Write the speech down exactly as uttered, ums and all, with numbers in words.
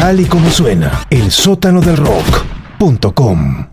Tal y como suena, el sótano del rock punto com.